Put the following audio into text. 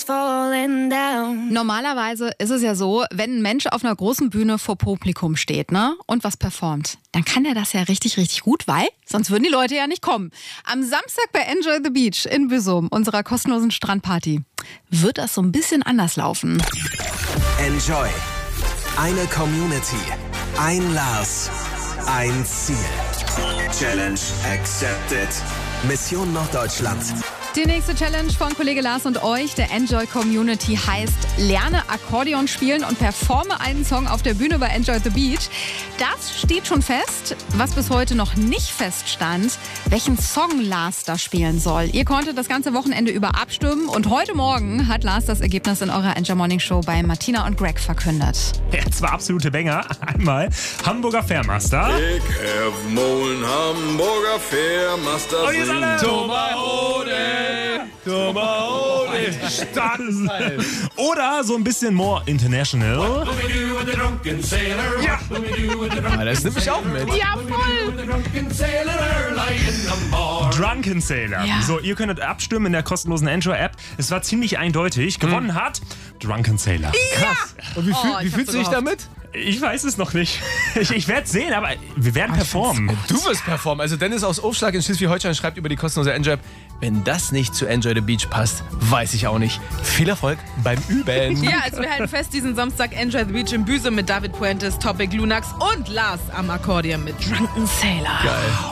falling down. Normalerweise ist es ja so, wenn ein Mensch auf einer großen Bühne vor Publikum steht, ne, und was performt, dann kann er das ja richtig, richtig gut, weil sonst würden die Leute ja nicht kommen. Am Samstag bei Enjoy the Beach in Büsum, unserer kostenlosen Strandparty, wird das so ein bisschen anders laufen. Enjoy. Eine Community. Ein Lars. Ein Ziel. Challenge accepted. Mission Norddeutschland. Die nächste Challenge von Kollege Lars und euch, der Enjoy Community, heißt Lerne Akkordeon spielen und performe einen Song auf der Bühne bei Enjoy the Beach. Das steht schon fest. Was bis heute noch nicht feststand, welchen Song Lars da spielen soll. Ihr konntet das ganze Wochenende über abstimmen und heute Morgen hat Lars das Ergebnis in eurer Enjoy Morning Show bei Martina und Greg verkündet. Ja, zwei absolute Banger. Einmal Hamburger Fährmaster. Ich have Molen Hamburger Fährmaster. Und jetzt alle. Stark. Oder so ein bisschen more international. Ja, das nehme ich auch mit. Ja, voll! Drunken Sailor. Ja. So, ihr könntet abstimmen in der kostenlosen Enjoy-App. Es war ziemlich eindeutig. Gewonnen hat Drunken Sailor. Krass. Und wie fühlst du dich damit? Ich weiß es noch nicht. Ich werde es sehen, aber wir werden performen. Du wirst performen. Also Dennis aus Aufschlag in Schleswig-Holstein schreibt über die kostenlose Enjoy-App, wenn das nicht zu Enjoy the Beach passt, weiß ich auch nicht. Viel Erfolg beim Üben. Ja, also wir halten fest, diesen Samstag Enjoy the Beach in Büsum mit David Puentes, Topic Lunax und Lars am Akkordeon mit Drunken Sailor. Geil.